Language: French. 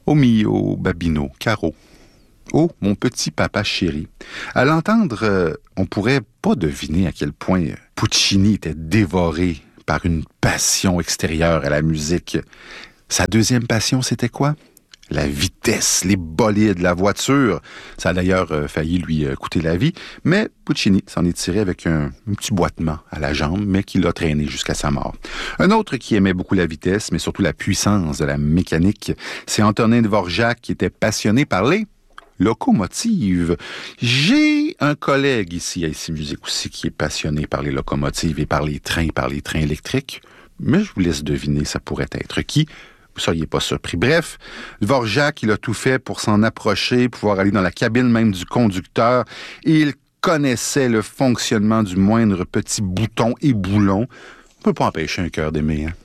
Oh mio babino, Caro. Oh, mon petit papa chéri. À l'entendre, on pourrait pas deviner à quel point Puccini était dévoré par une passion extérieure à la musique. Sa deuxième passion, c'était quoi? La vitesse, les bolides, la voiture. Ça a d'ailleurs failli lui coûter la vie, mais Puccini s'en est tiré avec un petit boitement à la jambe, mais qui l'a traîné jusqu'à sa mort. Un autre qui aimait beaucoup la vitesse, mais surtout la puissance de la mécanique, c'est Antonin Dvorak, qui était passionné par les locomotives. J'ai un collègue ici à ICI Musique aussi qui est passionné par les locomotives et par les trains électriques, mais je vous laisse deviner, ça pourrait être qui? Vous ne seriez pas surpris. Bref, Dvorak, il a tout fait pour s'en approcher, pouvoir aller dans la cabine même du conducteur, et il connaissait le fonctionnement du moindre petit bouton et boulon. On ne peut pas empêcher un cœur d'aimer, hein?